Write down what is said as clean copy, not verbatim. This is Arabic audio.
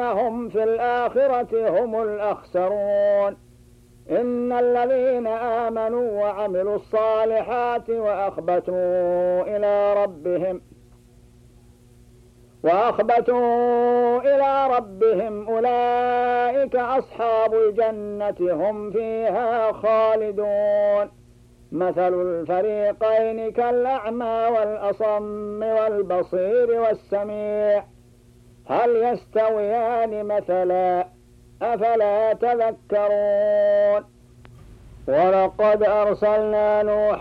هم في الآخرة هم الأخسرون. إن الذين آمنوا وعملوا الصالحات وأخبتوا إلى ربهم أولئك أصحاب الجنة هم فيها خالدون. مثل الفريقين كالأعمى والأصم والبصير والسميع هل يستويان مثلا أفلا تذكرون. ولقد أرسلنا نوحا